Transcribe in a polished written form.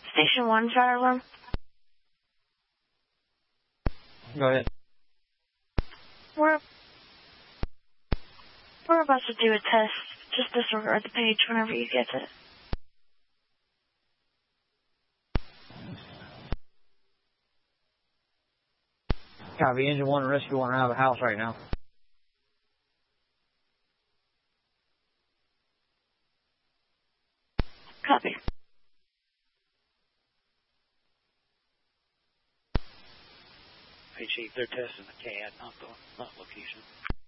Station 1, fire alarm. Go ahead. We're about to do a test. Just disregard the page whenever you get it. Copy. Engine 1 and Rescue 1 are out of the house right now. Copy. Hey, Chief, they're testing the CAD, not location.